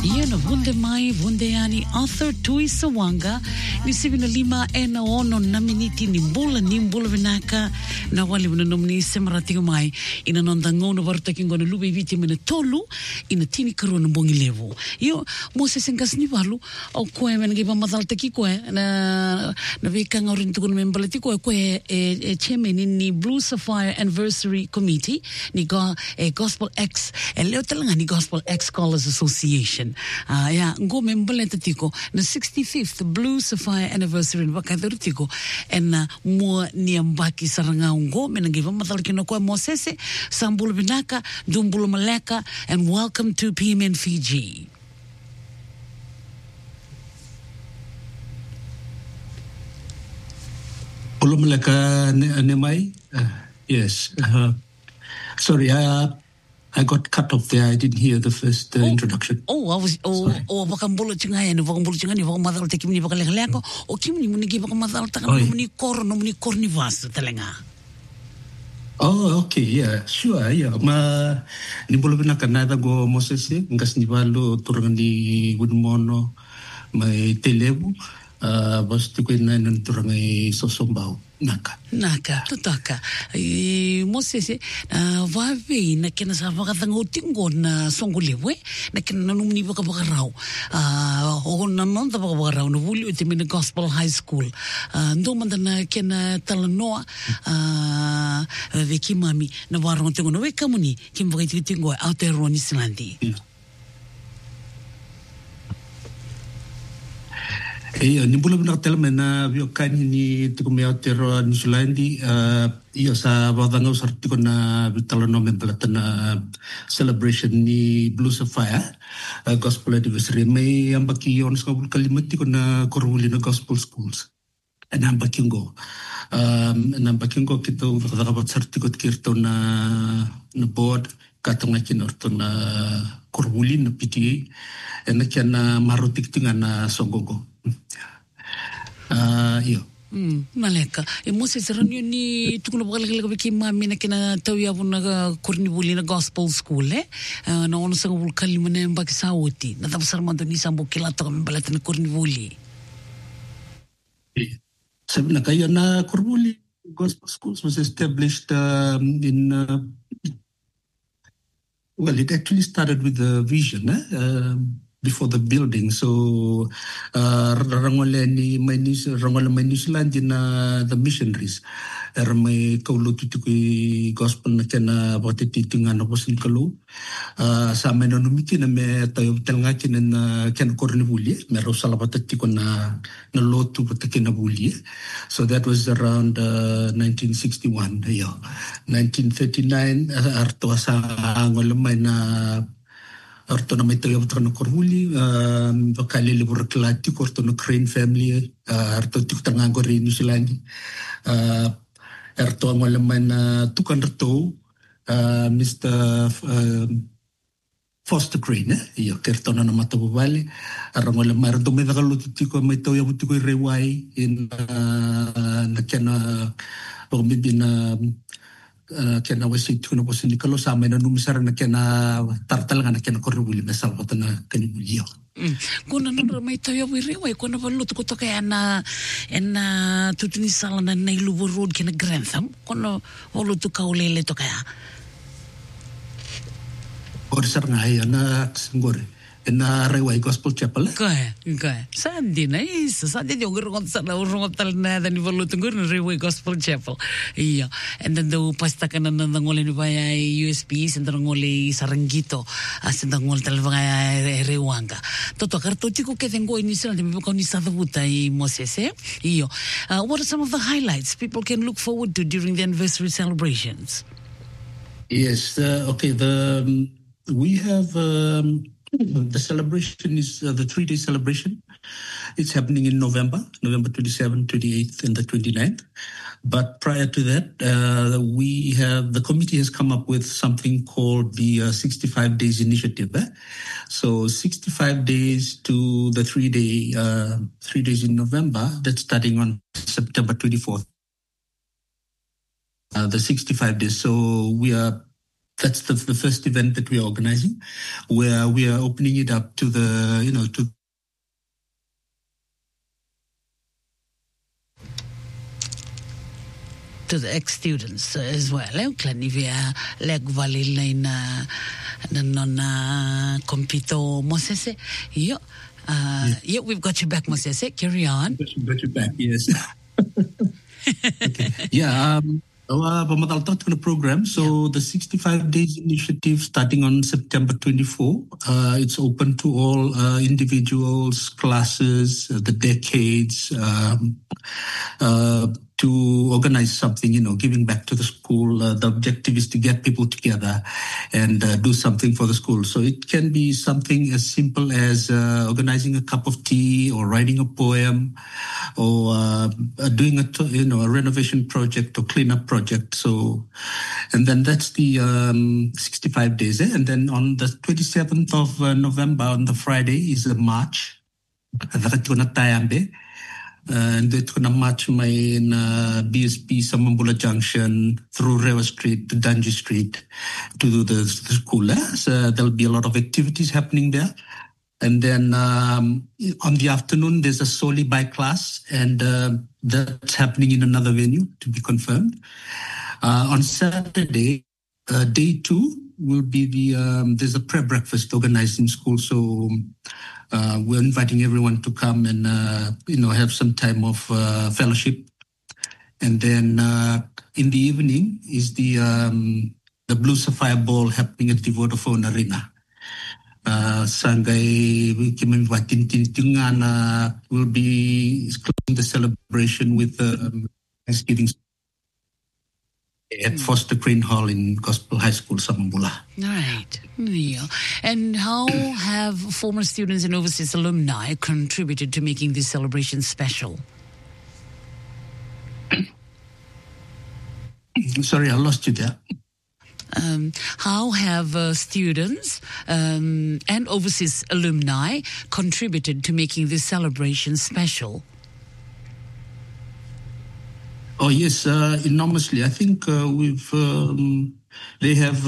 Ia na vunde mai, vunde ani, Arthur Tui Sawanga, ni 75 e na ono na miniti ni mbula vinaka, na wali wana nomni semaratigo mai, ina nonda ngono varutaki ngona lube viti mena tolu, ina tini karua na bongi levo. Io, mo se sengas ni walu, au koe mena kipa madaltaki koe, na vika ngaurin tukuna membalati koe, koe chairman ni Blue Sapphire Anniversary Committee, ni Gospel X, leo talanga ni Gospel X Scholars Association. Ngo membele tatiko na 65th Blue Sapphire Anniversary na wakadurtiko en mua niambaki saranga ngo menangiva matalkino ko Mosese Sambulu Binaka Dumbulu Maleka, and welcome to PMN Fiji. Ulumaleka Nemai? Yes. Sorry, I got cut off there. I didn't hear the first introduction. Vakambulo chingai no vakambulo chingani vakamadal te kimni vakaleleko o kimni munigi vakamadal taka muni korni vas talenga. Oh, okay, yeah, sure, yeah. Ma ni bolo bina kanada go Mosese ngas ni valo turang di Gunmono mai telebu basta ko na nan turang ai sosombao. Naka, tutaka. Mosese, vave na kena sa vakatanga utingo na songolewe, na kena numni vakabakarao. O na nonda vakabakarao na vuli utimi na Gospel High School. Ndo manda na kena talanoa veki mami na warong tingo na weka muni kim vakaitingo Aotearoa New Zealandi. Ni bula bina tela mena viokani ni tiko me Aotearoa New Zealandi iyo sa wadanga usar tiko na vitala no membelata na celebration ni Blue Sapphire Gospel Anniversary may ambaki yon sa kalimut tiko na korhuli na Gospel Schools ambaki ngo kito vakabat sar tiko kirto na board katong kinorto na korhuli na PTA na kya na marutik tinga na songogo. Maleka. Moses ranyo ni tukuna bakalakala biki mami na kina tawiyavu na kornibuli na gospel school na ono sa ngabulkali mana yung baki sauti na tapos armando ni sambo kilata kami balata na kornibuli. Sabi na kayo na kornibuli gospel schools was established it actually started with the vision before the building. So, rangola New Zealand na the missionaries. May kaulo tutukoy gospel na kena batititingan ako sinkalo. Sa may nanumiti na may tayo talanga na kena kornibuli. Meron sa labatatiko na lotu patakinabuli. So that was around 1961. 1939, arto sa angolamay na orto na may tayo na korhuli, bakali libur kelati orto na Crane family, orto tikutang rin New Zealand. Orto ang malaman na tukan rito, Mr. Foster Crane, kerto na matabubali. Arang malaman rito may nakalutiko may tayo butiko rewai na kena pagbibi na kena wasi tuna po sinikalo sa amin na numisara na kena tartalaga na kena korubuli na salvata na kanibulyo. Kuna nandra may tayo wiriway kuna valuto ko to kaya na tutinisala na nailubo road kena Grantham kuna valuto kaulele to kaya. Orisar nga na singgore. Na Reway Gospel Chapel. Kaya. Sandi na isa. Sandi di ogurong sa na urong tal na ni valutungur na Reway Gospel Chapel. Iya. And then daw pasta ka na nangole ni baya USP, senda ngole Sarangito, senda ngole tal baya Rewanga. Toto karto tiko ke tengo initial de biko ni sa buta I Moses. Iyo. What are some of the highlights people can look forward to during the anniversary celebrations? Yes. Okay. We have. The celebration is the 3-day celebration. It's happening in November 27th, 28th, and the 29th. But prior to that, the committee has come up with something called the 65 Days Initiative. So 65 days to the 3 days in November, that's starting on September 24th. The 65 days. So we are that's the first event that we are organizing, where we are opening it up to the, to the ex-students as well. Via Leg Valley Lane, Compito Mosese. Yeah, we've got you back, Mosese. Carry on. Got you back, yes. Okay. Yeah, pamataltot ko na program. So the 65 Days Initiative starting on September 24, it's open to all individuals, classes, the decades, to organize something, giving back to the school. The objective is to get people together and do something for the school. So it can be something as simple as organizing a cup of tea or writing a poem or doing a renovation project or cleanup project. So, and then that's the 65 days. And then on the 27th of November, on the Friday, is a march. And it's going to march my in BSP Samambula Junction through Rewa Street to Danji Street to the school. So there'll be a lot of activities happening there. And then on the afternoon, there's a Soli bike class, and that's happening in another venue to be confirmed. On Saturday, day 2 will be there's a prayer breakfast organized in school. So we're inviting everyone to come and, have some time of fellowship. And then in the evening is the Blue Sapphire Ball happening at the Vodafone Arena. Sangay will be closing the celebration with Thanksgiving at Foster Crane Hall in Gospel High School, Samambula. Right. Yeah. And how have former students and overseas alumni contributed to making this celebration special? Sorry, I lost you there. How have students and overseas alumni contributed to making this celebration special? Oh, yes, enormously. I think they have,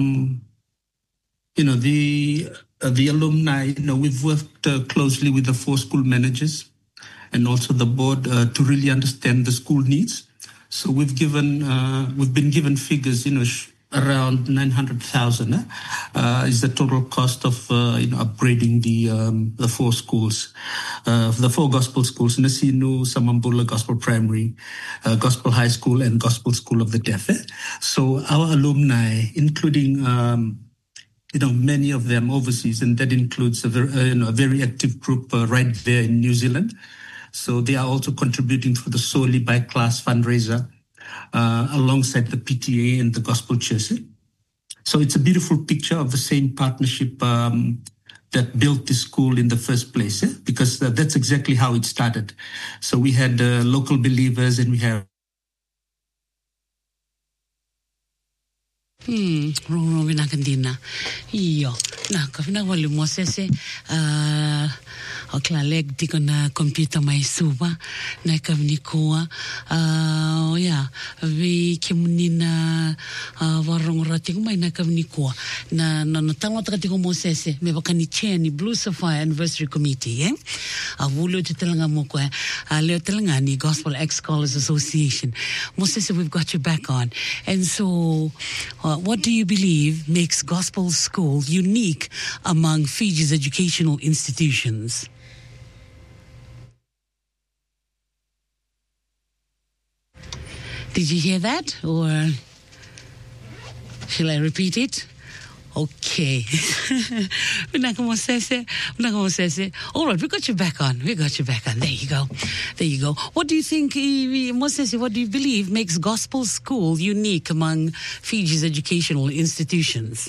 the alumni, we've worked closely with the 4 school managers and also the board to really understand the school needs. So we've been given figures, around 900,000 is the total cost of upgrading the 4 schools, the 4 gospel schools: Nasinu, Samambula Gospel Primary, Gospel High School, and Gospel School of the Deaf. So our alumni, including many of them overseas, and that includes a very active group right there in New Zealand. So they are also contributing for the Soli Bike Class fundraiser, alongside the PTA and the Gospel Church. So it's a beautiful picture of the same partnership that built this school in the first place, because that's exactly how it started. So we had local believers, and we have Wrong nakandina. Iyo. Kafina wali mosese oklalek diko na computer mai suba na kavnikoa vi kimunina warong rating mai na kavnikoa na talo takatiko mosese me bakani cheni Blue Sapphire Anniversary Committee avulo telanga mo ko leo telanga ni Gospel Ex Scholars Association. Mosese, we've got you back on. And so what do you believe makes gospel school unique among Fiji's educational institutions? Did you hear that? Or shall I repeat it? Okay. All right, we got you back on. There you go. What do you think, Mosese, what do you believe makes gospel school unique among Fiji's educational institutions?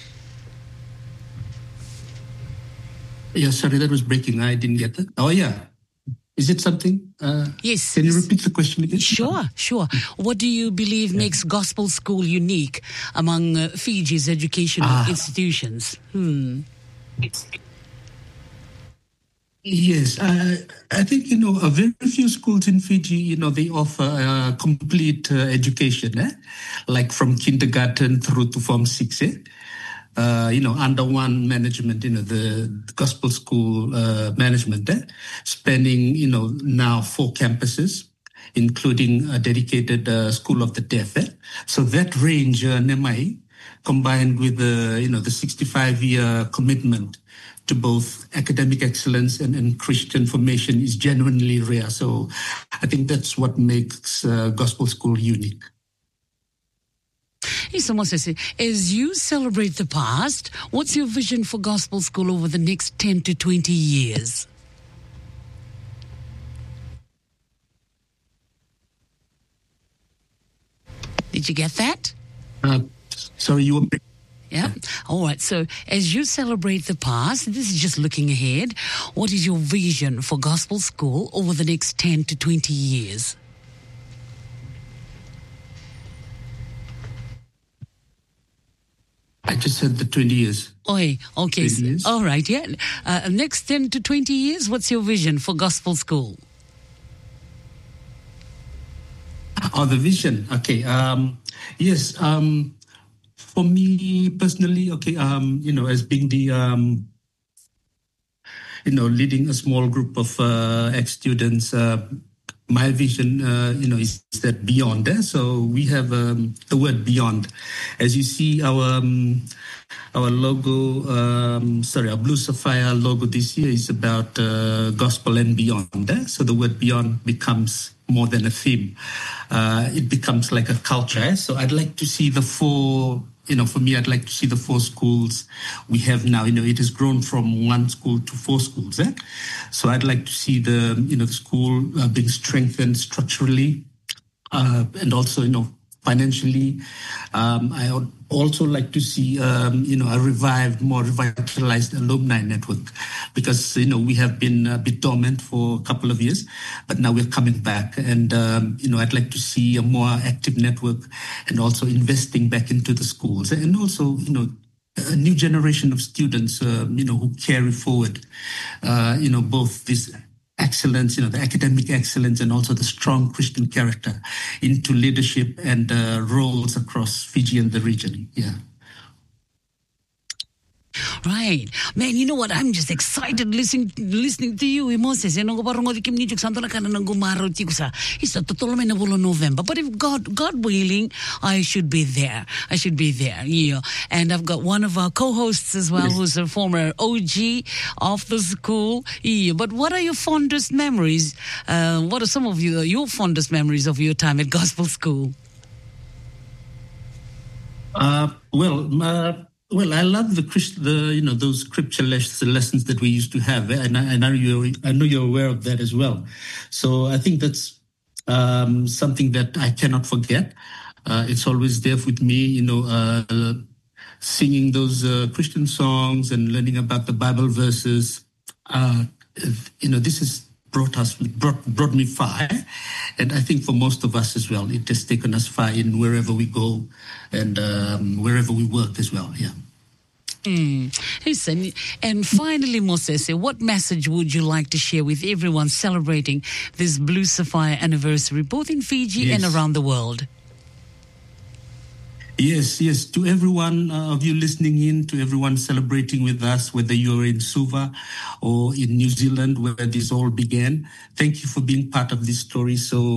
Yeah, sorry, that was breaking. I didn't get that. Oh, yeah. Is it something? Yes. Can you repeat the question again? Sure. What do you believe makes gospel school unique among Fiji's educational institutions? Yes, I think, a very few schools in Fiji, they offer complete education, like from kindergarten through to Form 6, under one management, the gospel school management, spanning, now 4 campuses, including a dedicated school of the deaf. So that range, Nemai, combined with the 65-year commitment to both academic excellence and Christian formation is genuinely rare. So I think that's what makes gospel school unique. So Moses, as you celebrate the past, what's your vision for gospel school over the next 10 to 20 years? Did you get that? Sorry, you were... Yeah. All right. So as you celebrate the past, this is just looking ahead. What is your vision for gospel school over the next 10 to 20 years? I just said the 20 years. Okay. 20 years. All right. Yeah. Next 10 to 20 years, what's your vision for gospel school? Oh, the vision. Okay. Yes. For me personally, okay, as being the, leading a small group of ex-students, my vision, is that beyond there. So we have the word beyond. As you see, our logo, our Blue Sapphire logo this year is about gospel and beyond. So the word beyond becomes more than a theme. It becomes like a culture. So I'd like to see the 4, for me, I'd like to see the 4 schools we have now. It has grown from 1 school to 4 schools. So I'd like to see the school being strengthened structurally and also, financially. I would also like to see, a more revitalized alumni network because, we have been a bit dormant for a couple of years, but now we're coming back. And, I'd like to see a more active network and also investing back into the schools and also, a new generation of students, who carry forward, both this excellence, the academic excellence and also the strong Christian character into leadership and roles across Fiji and the region. Yeah. Right. Man, you know what? I'm just excited listening to you, Moses. It's November. But if God willing, I should be there. Yeah. And I've got one of our co-hosts as well, who's a former OG of the school. Yeah. But what are your fondest memories? What are some of your fondest memories of your time at gospel school? Well, I love those scripture lessons that we used to have, and I know you're aware of that as well. So I think that's something that I cannot forget. It's always there with me, singing those Christian songs and learning about the Bible verses. This has brought me far, and I think for most of us as well, it has taken us far in wherever we go and wherever we work as well. Yeah. Listen, and finally, Moses, what message would you like to share with everyone celebrating this Blue Sapphire anniversary, both in Fiji and around the world? Yes. To everyone of you listening in, to everyone celebrating with us, whether you're in Suva or in New Zealand, where this all began, thank you for being part of this story. So,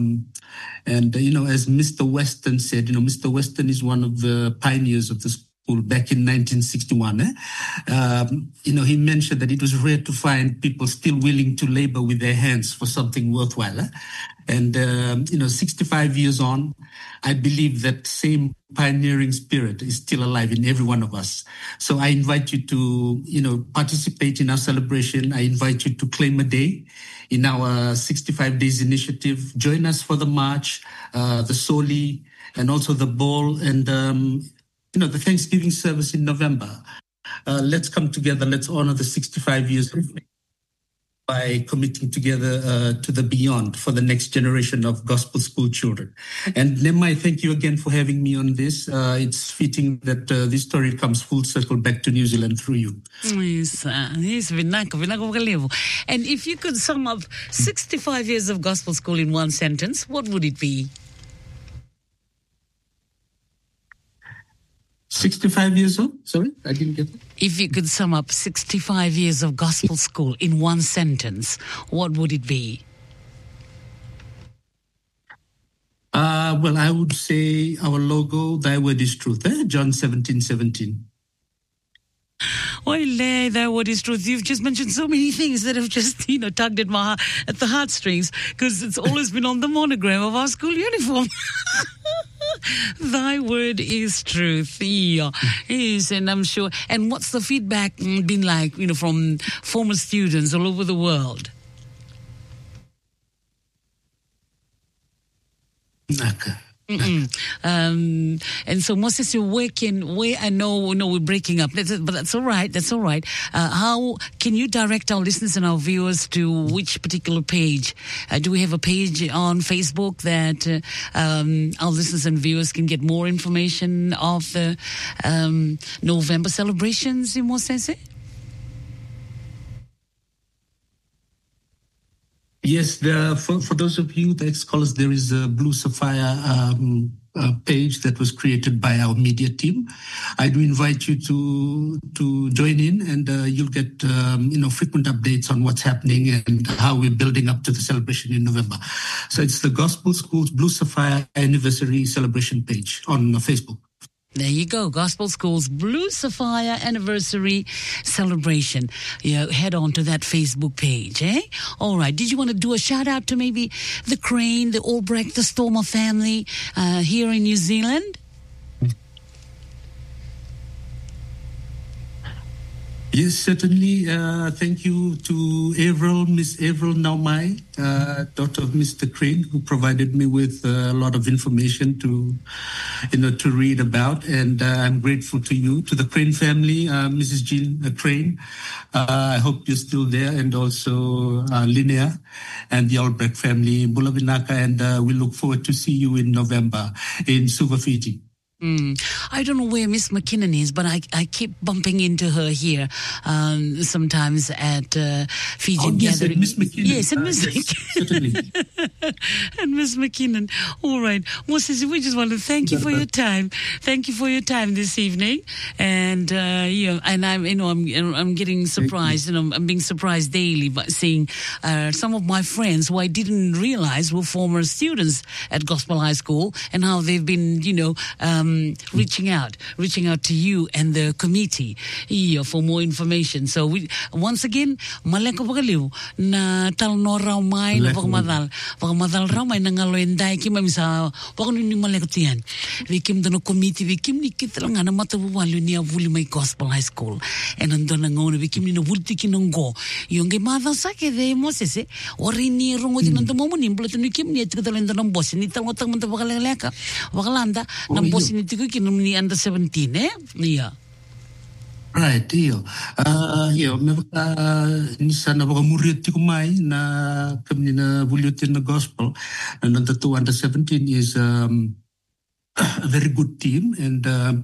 as Mr. Weston said, Mr. Weston is one of the pioneers of the school back in 1961. He mentioned that it was rare to find people still willing to labor with their hands for something worthwhile. And, 65 years on, I believe that same pioneering spirit is still alive in every one of us. So I invite you to, participate in our celebration. I invite you to claim a day in our 65 Days initiative. Join us for the march, the Soli, and also the ball and, the Thanksgiving service in November. Let's come together. Let's honor the 65 years by committing together to the beyond for the next generation of gospel school children. And Nemai, thank you again for having me on this. It's fitting that this story comes full circle back to New Zealand through you. Yes, vinako. And if you could sum up 65 years of gospel school in one sentence, what would it be? 65 years old? Sorry, I didn't get that. If you could sum up 65 years of gospel school in one sentence, what would it be? Well, I would say our logo, Thy Word is Truth, John 17:17. Well, that word is truth. You've just mentioned so many things that have just, tugged at the heartstrings, because it's always been on the monogram of our school uniform. Thy word is truth. Yeah. Yes, and I'm sure. And what's the feedback been like, from former students all over the world? And so, Moses, you're working where I know we're breaking up, but that's all right. That's all right. How can you direct our listeners and our viewers to which particular page? Do we have a page on Facebook that our listeners and viewers can get more information of the November celebrations in Moses? Yes, for those of you, the ex-scholars, there is a Blue Sapphire page that was created by our media team. I do invite you to join in, and you'll get frequent updates on what's happening and how we're building up to the celebration in November. So it's the Gospel Schools Blue Sapphire Anniversary Celebration page on Facebook. There you go, Gospel School's Blue Sapphire Anniversary Celebration. Head on to that Facebook page, eh? All right. Did you want to do a shout out to maybe the Crane, the Albrecht, the Stormer family here in New Zealand? Yes, certainly. Thank you to Miss Avril Naumai, daughter of Mr. Crane, who provided me with a lot of information to read about. And I'm grateful to you, to the Crane family, Mrs. Jean Crane. I hope you're still there, and also Linnea and the Albrecht family in Bula Vinaka. And we look forward to see you in November in Suva, Fiji. I don't know where Miss McKinnon is, but I keep bumping into her here sometimes at Fijian gathering. Miss McKinnon. Yes, and Miss McKinnon. Certainly. And Miss McKinnon. All right. Moses, we just want to thank you for your time. Thank you for your time this evening. And and I'm getting surprised. I'm being surprised daily by seeing some of my friends who I didn't realize were former students at Gospel High School, and how they've been, reaching out to you and the committee for more information. So once again, maleko pagaliw na talno raw mai na pagmadal raw mai nangaloenday ki mamisa pagno ni maleko tiyan. Vikim dono committee vikim ni kitlang na matabuwalo ni avuli mai Gospel High School. And andon na ngone vikim ni navulti kinongo. Yung ge madal sa ke de Moses ori ni rongo din ndo mo ni mbolo ni kim ni tikdalen ndo ng boss ni tango tang manta bagaleka. Bagalanda ng boss ni tiku kinumni under 17 Yeah. Right, iyo. Nisa na baka muriot ti kumay na kami na bulyotin na gospel. And the 2 under 17 is a very good team, and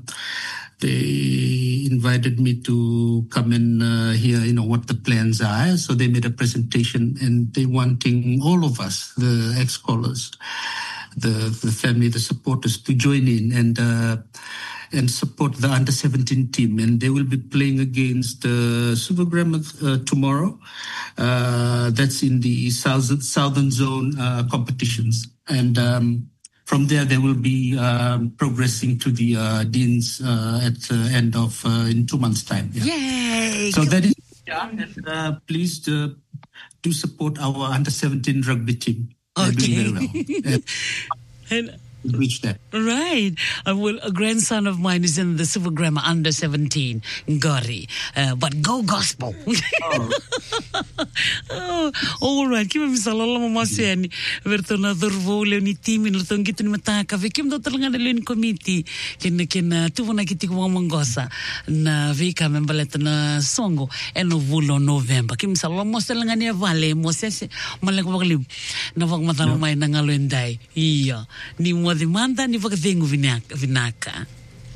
they invited me to come and hear, what the plans are. So they made a presentation, and they wanting all of us, the ex-scholars, the family, the supporters, to join in and support the under-17 team. And they will be playing against Supergram tomorrow. That's in the Southern Zone competitions. And from there, they will be progressing to the Deans at the end of, in 2 months' time. Yeah. Yay! So that is, and please do support our under-17 rugby team. Okay. Doing very well. And reach that. Right. Well, a grandson of mine is in the Silver Grammar under 17, Ngari. But go gospel. All right. Kima misalala mamasiani. Vertona dorvo leo ni timi nilton gitu ni mataka. Vekim do talangana leo ni komiti. Kena tuvona kiti kwa mangosa. Na vika membaleta na songo. Eno vulo November. Kim misalala moselangani vale mosese. Maleko bakali. Na wakmatama mai na ngalo endai. Iya. Ni demanda ni vakadengu vinaka.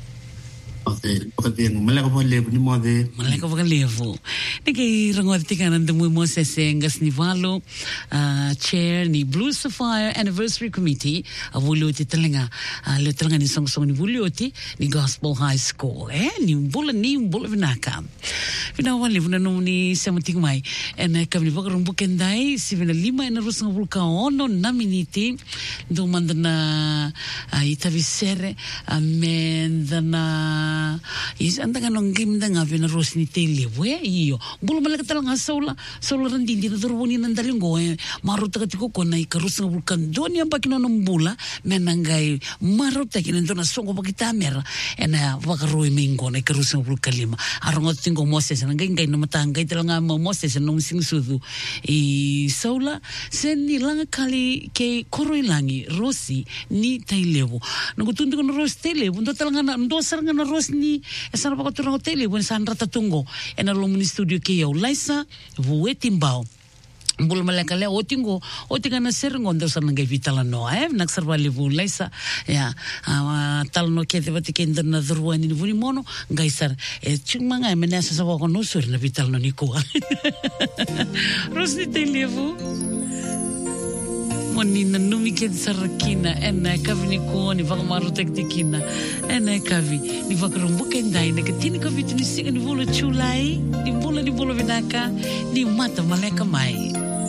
Malaka vakalevu. Niki rangoa tika nanda mui mosese ngas ni valo chair ni Blue Sapphire Anniversary Committee avulio ti talenga le talenga ni song ni vulio ti ni Gospel High School ni mbula vinaka. Vina wale vina ni sematik mai en kami vakarumbu kendai si vina 5 en rusang vulka ono na miniti do mandana itavisere amendana is andaga nong game nga vina rosni tele we iyo bulu malaka talanga sola randindi na dorwoni nandalingo maruta katiko kona ikarusang vulkan doni ambakina nombula menangai maruta kina dona songo bakita mera ena vakaroi mingo na ikarusang vulkalima arongot tingo Moses nangai no matanga talanga Moses no sing sudu I sola sen ni langa kali ke koroilangi rosi ni tailevo nagutundo ko rosi tailevo ndo talanga ndo saranga na rosi ni esana pakaturang hotel when san ratatungo ena lomuni studio ke yo laisa vuetimbao bul malaka le otingo na serngo ndo sana ngai vitala no naksarvali vu laisa ya talno ke te batike na drwani ni vuni mono ngai sar chumanga menasa sa ko no sur na vital no niko rosni te levu Monina numi ke sarakina ena kavi ni ko ni vakamaru tektikina ena kavi ni vakarumbuka ndai na katini kavi tu ni singa ni volo chulai ni volo vinaka ni mata maleka mai